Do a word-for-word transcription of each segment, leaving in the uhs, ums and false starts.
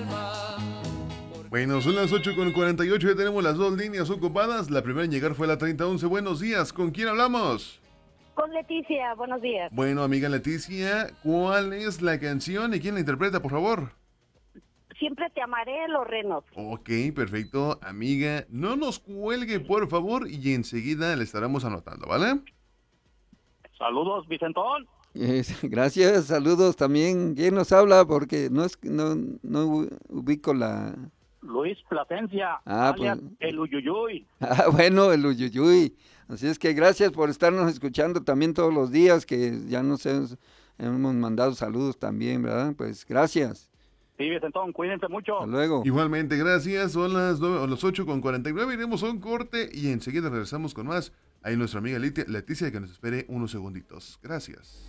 Bueno, son las ocho con cuarenta y ocho, ya tenemos las dos líneas ocupadas. La primera en llegar fue la treinta once. Buenos días, ¿con quién hablamos? Con Leticia, buenos días. Bueno, amiga Leticia, ¿cuál es la canción y quién la interpreta, por favor? Siempre te amaré, Los Renos. Ok, perfecto, amiga. No nos cuelgue, por favor, y enseguida le estaremos anotando, ¿vale? Saludos, Vicentón. Eh, gracias, saludos también. ¿Quién nos habla? Porque no es no, no ubico la... Luis Plasencia, Ah, alias pues... el Uyuyuy. Ah, bueno, el Uyuyuy. Así es que gracias por estarnos escuchando también todos los días, que ya nos hemos, hemos mandado saludos también, ¿verdad? Pues gracias. Sí, Vicentón, cuídense mucho. Hasta luego. Igualmente, gracias. Son las, nueve, o las ocho con cuarenta y nueve, iremos a un corte y enseguida regresamos con más. Ahí nuestra amiga Leticia, que nos espere unos segunditos. Gracias.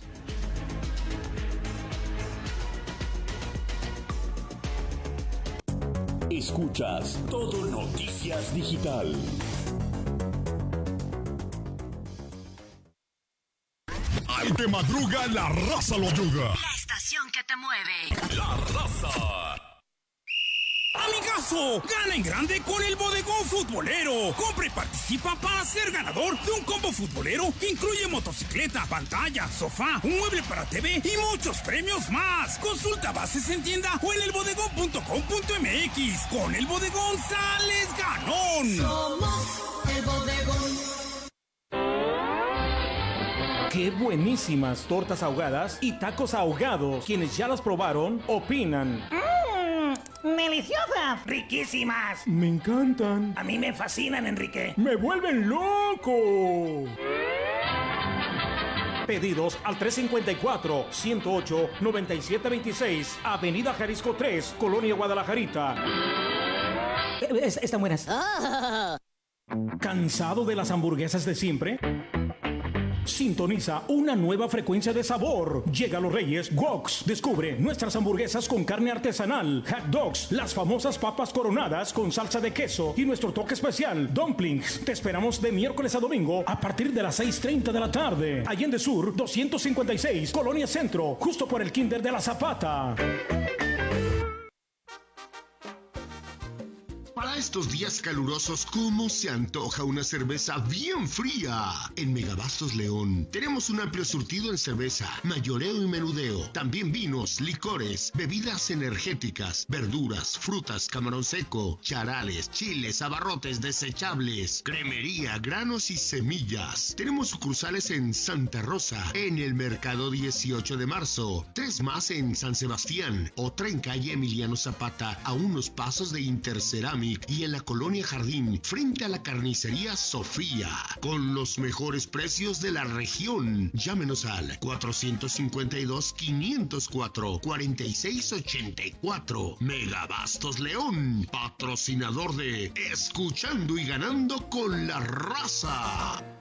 Escuchas Todo Noticias Digital. Ahí te madruga la raza lo yuga. La estación que te mueve. La raza. Amigazo, gana en grande con el Bodegón Futbolero. Compra y participa para ser ganador de un combo futbolero que incluye motocicleta, pantalla, sofá, un mueble para T V y muchos premios más. Consulta bases en tienda o en el bodegón punto com punto m x. Con el Bodegón sales ganón. Somos el Bodegón. ¡Qué buenísimas tortas ahogadas y tacos ahogados! Quienes ya las probaron, opinan. ¡Mmm! ¡Deliciosas! ¡Riquísimas! Me encantan. A mí me fascinan, Enrique. ¡Me vuelven loco! Pedidos al tres cinco cuatro, uno cero ocho, nueve siete dos seis, Avenida Jalisco tres, Colonia Guadalajarita. Es, están buenas. Ah. ¿Cansado de las hamburguesas de siempre? Sintoniza una nueva frecuencia de sabor. Llega a Los Reyes Woks. Descubre nuestras hamburguesas con carne artesanal, hot dogs, las famosas papas coronadas con salsa de queso y nuestro toque especial, dumplings. Te esperamos de miércoles a domingo a partir de las seis treinta de la tarde. Allende Sur doscientos cincuenta y seis, Colonia Centro, justo por el Kinder de la Zapata. Para estos días calurosos, ¿cómo se antoja una cerveza bien fría? En Megabastos León tenemos un amplio surtido en cerveza, mayoreo y menudeo. También vinos, licores, bebidas energéticas, verduras, frutas, camarón seco, charales, chiles, abarrotes desechables, cremería, granos y semillas. Tenemos sucursales en Santa Rosa, en el Mercado dieciocho de marzo, tres más en San Sebastián, otra en calle Emiliano Zapata, a unos pasos de Interceramic, y en la Colonia Jardín, frente a la carnicería Sofía, con los mejores precios de la región. Llámenos al cuatro cinco dos, quinientos cuatro, cuarenta y seis ochenta y cuatro. Megabastos León, patrocinador de Escuchando y Ganando con la Raza.